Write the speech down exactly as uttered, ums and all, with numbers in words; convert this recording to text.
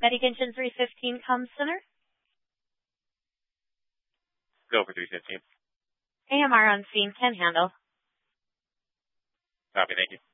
Medication three fifteen Comm Center. Go for three fifteen. A M R on scene, can handle. Copy, thank you.